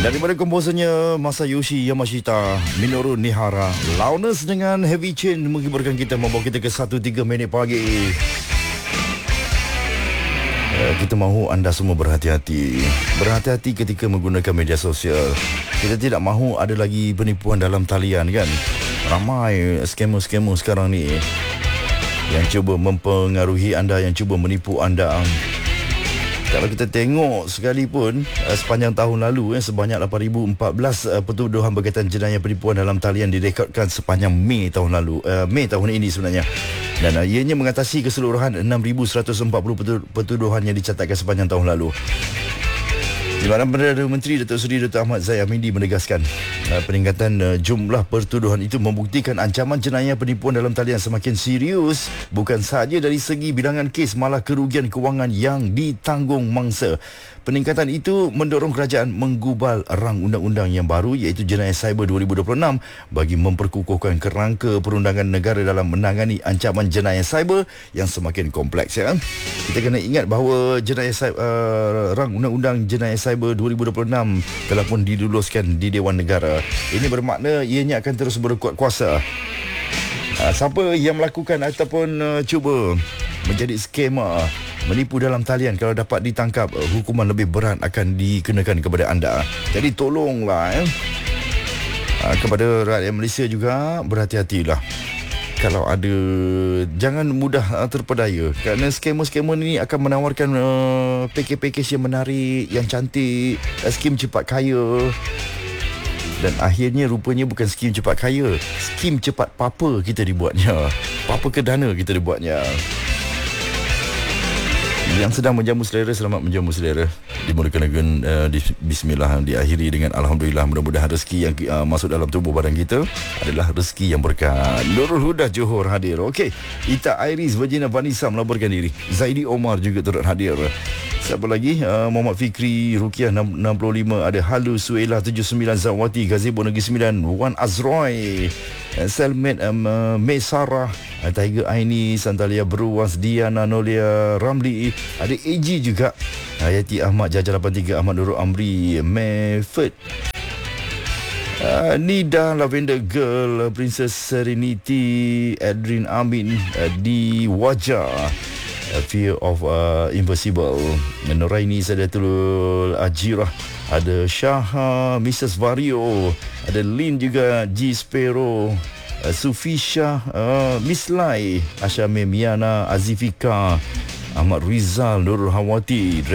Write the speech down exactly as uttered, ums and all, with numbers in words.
Daripada komposernya Masayoshi Yamashita, Minoru Nihara, Loudness dengan Heavy Chain menghiburkan kita, membawa kita ke satu tiga minit pagi. Uh, kita mahu anda semua berhati-hati. Berhati-hati ketika menggunakan media sosial. Kita tidak mahu ada lagi penipuan dalam talian, kan? Ramai skamer-skamer sekarang ni yang cuba mempengaruhi anda, yang cuba menipu anda. Kalau kita tengok sekalipun uh, sepanjang tahun lalu eh, sebanyak lapan ribu empat belas uh, pertuduhan berkaitan jenayah penipuan dalam talian direkodkan sepanjang Mei tahun lalu, uh, Mei tahun ini sebenarnya. Dan uh, ianya mengatasi keseluruhan enam ribu seratus empat puluh pertuduhan yang dicatatkan sepanjang tahun lalu. Di mana Perdana Menteri Datuk Seri Doktor Ahmad Zahid Hamidi menegaskan uh, peningkatan uh, jumlah pertuduhan itu membuktikan ancaman jenayah penipuan dalam talian semakin serius, bukan sahaja dari segi bilangan kes, malah kerugian kewangan yang ditanggung mangsa. Peningkatan itu mendorong kerajaan menggubal rang undang-undang yang baru iaitu Jenayah Cyber dua ribu dua puluh enam bagi memperkukuhkan kerangka perundangan negara dalam menangani ancaman jenayah cyber yang semakin kompleks, ya. Kita kena ingat bahawa jenayah uh, rang undang-undang jenayah cyber dua ribu dua puluh enam telah pun diluluskan di Dewan Negara. Ini bermakna ianya akan terus berkuat kuasa. Uh, siapa yang melakukan ataupun uh, cuba menjadi skema menipu dalam talian, kalau dapat ditangkap, uh, hukuman lebih berat akan dikenakan kepada anda. Jadi tolonglah eh. uh, kepada rakyat Malaysia juga, berhati-hatilah. Kalau ada, jangan mudah uh, terpedaya, kerana skamer-skamer ni akan menawarkan uh, pakej-pakej yang menarik, yang cantik, uh, skim cepat kaya. Dan akhirnya rupanya bukan skim cepat kaya, skim cepat papa kita dibuatnya, papa ke dana kita dibuatnya. Yang sedang menjamu selera, selamat menjamu selera. Dimulakan dengan uh, di, bismillah, diakhiri dengan alhamdulillah. Mudah-mudahan rezeki yang uh, masuk dalam tubuh badan kita adalah rezeki yang berkah. Nurul Huda Johor hadir. Okey, Ita Iris Virginia Vanessa melaporkan diri. Zaidi Omar juga turut hadir. Siapa lagi? Uh, Muhammad Fikri Rukiah enam puluh lima, ada Halu Suela tujuh puluh sembilan, Zawati Gazebo Negeri sembilan, Wan Azroy, uh, Selmet um, uh, May Sarah, uh, Tiger Aini, Santalia Beruas, Diana Nolia Ramli, ada A G juga, Hayati Ahmad, Jaja lapan tiga, Ahmad Nurul Amri, Mayford, Uh, Nida Lavender Girl, Princess Serenity, Adrin Amin, uh, di Wajah, uh, Fear of uh, Invisible, Nuraini Sadatul Ajirah, ada Syaha, Missus Vario, ada Lin juga, G Sparrow, uh, Sufisha, uh, Miss Lai, Asyamim Miana, Azifika, Ahmad Rizal, Nurul Hawati,